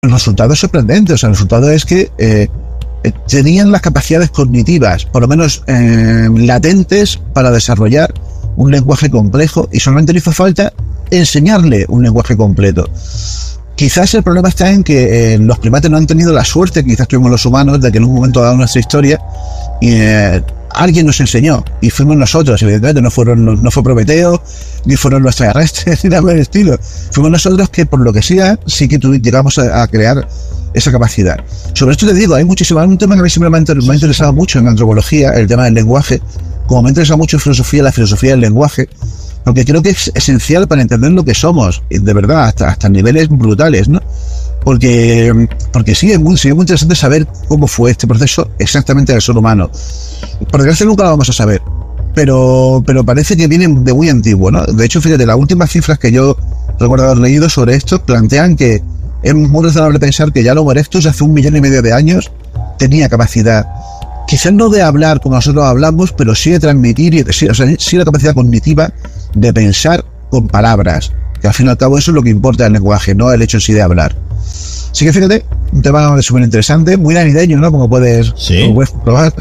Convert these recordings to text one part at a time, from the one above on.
El resultado es sorprendente. O sea, el resultado es que tenían las capacidades cognitivas, por lo menos latentes, para desarrollar un lenguaje complejo, y solamente le hizo falta enseñarle un lenguaje completo. Quizás el problema está en que los primates no han tenido la suerte que quizás tuvimos los humanos, de que en un momento dado nuestra historia alguien nos enseñó, y fuimos nosotros. Evidentemente no fue Prometeo, ni fueron los extraterrestres, ni nada del estilo. Fuimos nosotros que, por lo que sea, sí que llegamos a crear esa capacidad. Sobre esto te digo, hay muchísimo, un tema que a mí siempre me ha interesado mucho en antropología, el tema del lenguaje, como me ha interesado mucho en filosofía, la filosofía del lenguaje, porque creo que es esencial para entender lo que somos, de verdad, hasta niveles brutales, ¿no? Porque sí, sería muy interesante saber cómo fue este proceso exactamente del ser humano. Por desgracia nunca lo vamos a saber, pero parece que viene de muy antiguo, ¿no? De hecho, fíjate, las últimas cifras que yo recuerdo haber leído sobre esto plantean que es muy razonable pensar que ya el Homo erectus hace 1,5 millones de años tenía capacidad, quizás no de hablar como nosotros hablamos, pero sí de transmitir, sí la capacidad cognitiva de pensar con palabras, que al fin y al cabo eso es lo que importa del lenguaje, no el hecho en sí de hablar. Así que fíjate, un tema súper interesante, muy navideño, ¿no? Como puedes probar.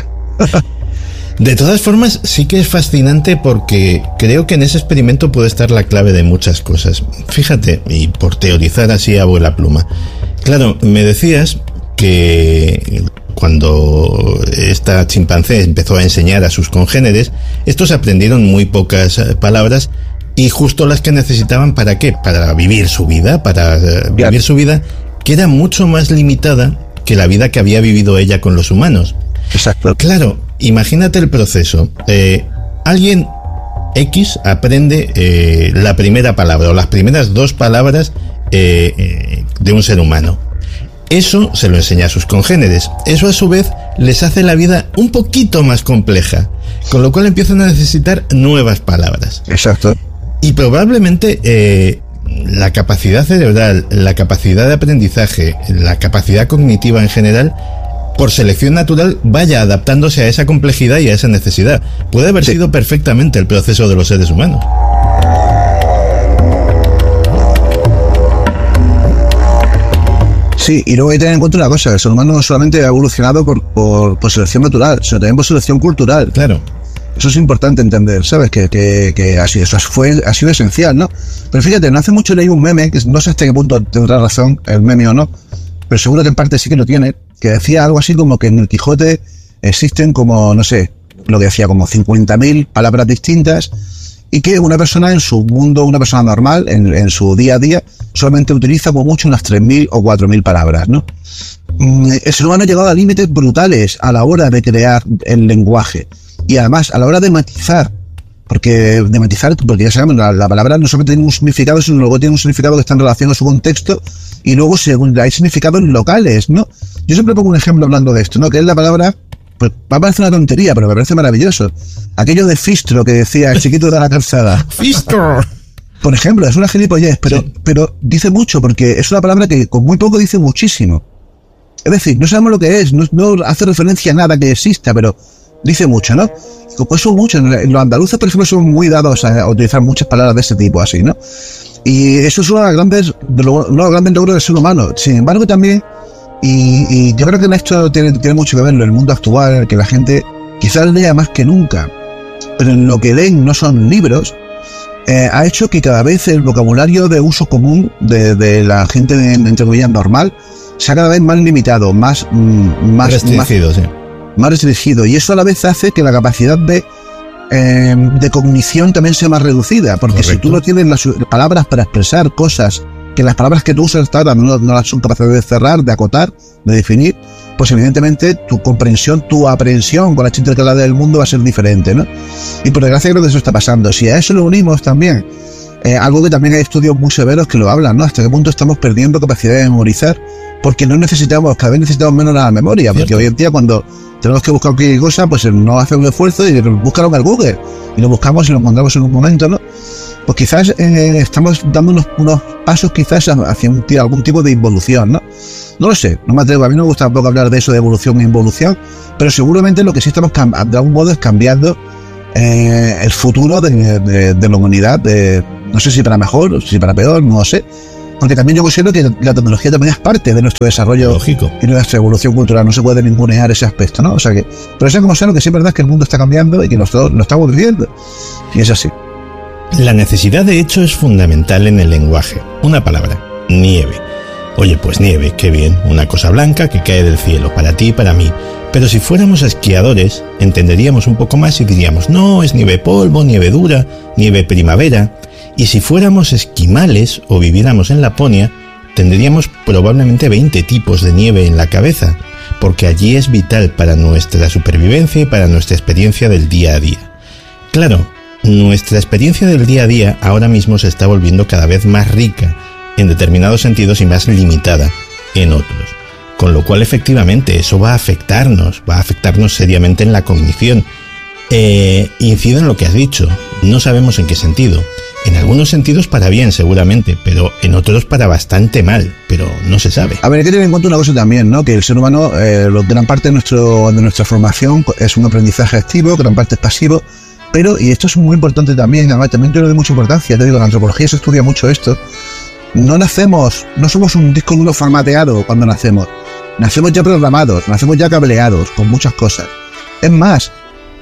De todas formas, sí que es fascinante, porque creo que en ese experimento puede estar la clave de muchas cosas. Fíjate, y por teorizar así a vuela pluma. Claro, me decías que cuando esta chimpancé empezó a enseñar a sus congéneres, estos aprendieron muy pocas palabras, y justo las que necesitaban, ¿para qué? Para vivir su vida, que era mucho más limitada que la vida que había vivido ella con los humanos. Exacto. Claro, imagínate el proceso. Alguien X aprende la primera palabra o las primeras 2 palabras de un ser humano. Eso se lo enseña a sus congéneres. Eso a su vez les hace la vida un poquito más compleja, con lo cual empiezan a necesitar nuevas palabras. Exacto. Y probablemente la capacidad cerebral, la capacidad de aprendizaje, la capacidad cognitiva en general, por selección natural, vaya adaptándose a esa complejidad y a esa necesidad. Puede haber sido perfectamente el proceso de los seres humanos. Sí, y luego hay que tener en cuenta una cosa: el ser humano no solamente ha evolucionado por selección natural, sino también por selección cultural. Claro. Eso es importante entender, ¿sabes? Que así, eso ha sido esencial, ¿no? Pero fíjate, no hace mucho leí un meme, que no sé hasta qué punto tendrá razón el meme o no, pero seguro que en parte sí que lo tiene, que decía algo así como que en el Quijote existen como, no sé, lo que decía, como 50.000 palabras distintas, y que una persona en su mundo, una persona normal, en su día a día, solamente utiliza como mucho unas 3.000 o 4.000 palabras, ¿no? El ser humano ha llegado a límites brutales a la hora de crear el lenguaje, y además a la hora de matizar, porque ya sabemos, la palabra no solamente tiene un significado, sino luego tiene un significado que está en relación a su contexto, y luego hay significados locales, ¿no? Yo siempre pongo un ejemplo hablando de esto, ¿no? Que es la palabra, pues va a parecer una tontería, pero me parece maravilloso. Aquello de fistro que decía el chiquito de la calzada. ¡Fistro! Por ejemplo, es una gilipollez, pero dice mucho, porque es una palabra que con muy poco dice muchísimo. Es decir, no sabemos lo que es, no hace referencia a nada que exista, pero dice mucho, ¿no? Como eso mucho. Los andaluces, por ejemplo, son muy dados a utilizar muchas palabras de ese tipo, así, ¿no? Y eso es uno de los grandes logros del ser humano. Sin embargo, también, y yo creo que en esto tiene mucho que ver en el mundo actual, en el que la gente quizás lea más que nunca, pero en lo que leen no son libros, ha hecho que cada vez el vocabulario de uso común de la gente, entre comillas, normal, sea cada vez más limitado, más restringido, sí. Más restringido, y eso a la vez hace que la capacidad de cognición también sea más reducida, porque correcto. Si tú no tienes las palabras para expresar cosas, que las palabras que tú usas hasta ahora no las son capaces de cerrar, de acotar, de definir, pues evidentemente tu comprensión, tu aprehensión con la intercalada del mundo va a ser diferente, ¿no? Y por desgracia creo que eso está pasando. Si a eso lo unimos también algo que también hay estudios muy severos que lo hablan, ¿no? Hasta qué punto estamos perdiendo capacidad de memorizar, porque cada vez necesitamos menos la memoria, porque hoy en día cuando tenemos que buscar cualquier cosa, pues no hace un esfuerzo y búscalo en el Google, y lo buscamos y lo encontramos en un momento, ¿no? Pues quizás estamos dando unos pasos quizás hacia algún tipo de involución, ¿no? No lo sé, no me atrevo, a mí no me gusta tampoco hablar de eso de evolución e involución, pero seguramente lo que sí estamos de algún modo es cambiando el futuro de la humanidad, no sé si para mejor o si para peor, no lo sé, porque también yo considero que la tecnología también es parte de nuestro desarrollo. Lógico. Y de nuestra evolución cultural, no se puede ningunear ese aspecto, ¿no? O sea que, pero sea como sea, lo que sí es verdad es que el mundo está cambiando y que nosotros lo estamos viviendo, y es así. La necesidad, de hecho, es fundamental en el lenguaje. Una palabra, nieve. Oye, pues nieve, qué bien, una cosa blanca que cae del cielo, para ti y para mí. Pero si fuéramos esquiadores, entenderíamos un poco más y diríamos, no, es nieve polvo, nieve dura, nieve primavera. Y si fuéramos esquimales o viviéramos en Laponia, tendríamos probablemente 20 tipos de nieve en la cabeza, porque allí es vital para nuestra supervivencia y para nuestra experiencia del día a día. Claro, nuestra experiencia del día a día ahora mismo se está volviendo cada vez más rica en determinados sentidos y más limitada en otros. Con lo cual, efectivamente, eso va a afectarnos seriamente en la cognición. Incido en lo que has dicho, no sabemos en qué sentido. En algunos sentidos para bien, seguramente, pero en otros para bastante mal, pero no se sabe. A ver, hay que tener en cuenta una cosa también, ¿no? Que el ser humano, gran parte de nuestra formación es un aprendizaje activo, gran parte es pasivo, pero, y esto es muy importante también, además, también yo le doy mucha importancia, te digo, en la antropología se estudia mucho esto, no somos un disco duro formateado cuando nacemos ya programados, nacemos ya cableados, con muchas cosas. Es más,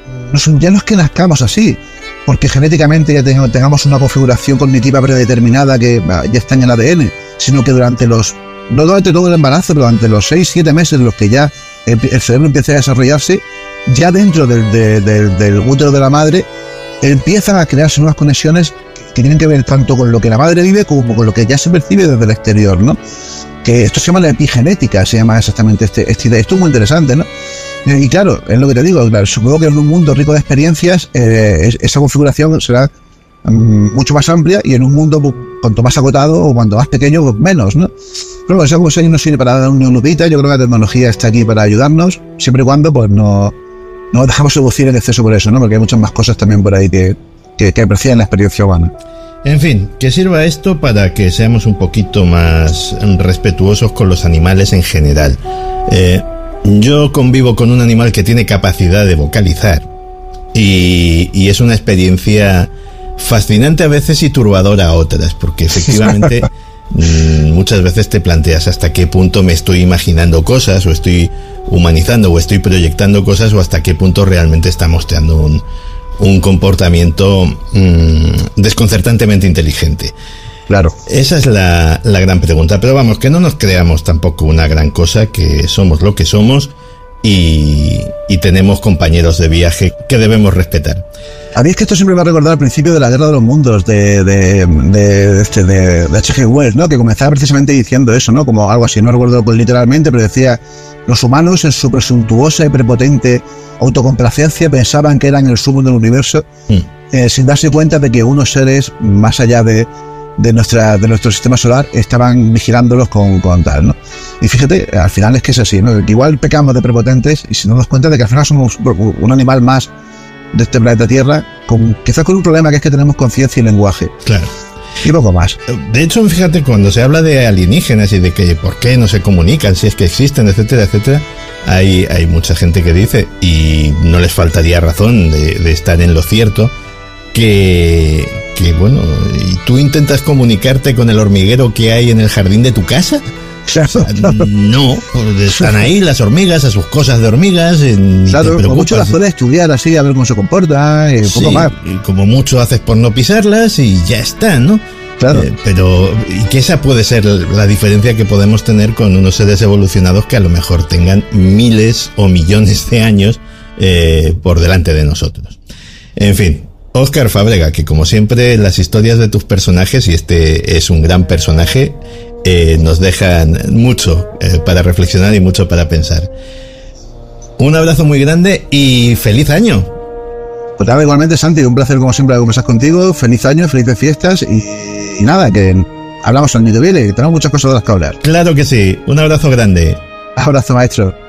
ya no es que nazcamos así, porque genéticamente ya tengamos una configuración cognitiva predeterminada que ya está en el ADN, sino que no durante todo el embarazo, pero durante los 6-7 meses en los que ya el cerebro empieza a desarrollarse, ya dentro del útero de la madre empiezan a crearse nuevas conexiones que tienen que ver tanto con lo que la madre vive como con lo que ya se percibe desde el exterior, ¿no? Que esto se llama la epigenética, se llama exactamente esta idea. Esto es muy interesante, ¿no? Y claro, es lo que te digo, claro, supongo que en un mundo rico de experiencias esa configuración será mucho más amplia, y en un mundo cuanto más acotado o cuanto más pequeño, pues menos, ¿no? Pero esa cosa no sirve para dar una lupita. Yo creo que la tecnología está aquí para ayudarnos, siempre y cuando pues no dejamos seducir en exceso por eso, ¿no? Porque hay muchas más cosas también por ahí que aprecian la experiencia humana. En fin, que sirva esto para que seamos un poquito más respetuosos con los animales en general. Yo convivo con un animal que tiene capacidad de vocalizar y es una experiencia fascinante a veces y turbadora a otras, porque efectivamente muchas veces te planteas hasta qué punto me estoy imaginando cosas, o estoy humanizando, o estoy proyectando cosas, o hasta qué punto realmente está mostrando un comportamiento desconcertantemente inteligente. Claro. Esa es la gran pregunta. Pero vamos, que no nos creamos tampoco una gran cosa, que somos lo que somos y tenemos compañeros de viaje que debemos respetar. A mí es que esto siempre me ha recordado al principio de la Guerra de los Mundos de H.G. Wells, ¿no? Que comenzaba precisamente diciendo eso, ¿no? Como algo así, no recuerdo pues literalmente, pero decía: los humanos en su presuntuosa y prepotente autocomplacencia pensaban que eran el sumo del universo, sin darse cuenta de que unos seres más allá de nuestro sistema solar estaban vigilándolos con tal, ¿no? Y fíjate, al final es que es así, ¿no? Que igual pecamos de prepotentes y si nos damos cuenta de que al final somos un animal más de este planeta Tierra, quizás con un problema que es que tenemos conciencia y lenguaje. Claro. Y poco más. De hecho, fíjate, cuando se habla de alienígenas y de que por qué no se comunican, si es que existen, etcétera, etcétera, hay mucha gente que dice, y no les faltaría razón de estar en lo cierto, que bueno, ¿y tú intentas comunicarte con el hormiguero que hay en el jardín de tu casa? No, están ahí las hormigas a sus cosas de hormigas. Claro, como mucho las puedes estudiar así, a ver cómo se comporta, poco más. Y como mucho haces por no pisarlas y ya está, ¿no? Claro. Pero y que esa puede ser la diferencia que podemos tener con unos seres evolucionados que a lo mejor tengan miles o millones de años por delante de nosotros. En fin, Óscar Fábrega, que como siempre las historias de tus personajes, y este es un gran personaje, nos dejan mucho para reflexionar y mucho para pensar. Un abrazo muy grande y feliz año. Pues nada, igualmente, Santi, un placer como siempre conversar contigo. Feliz año, felices fiestas y nada, que hablamos el año que viene, que tenemos muchas cosas de las que hablar. Claro que sí, un abrazo grande. Abrazo, maestro.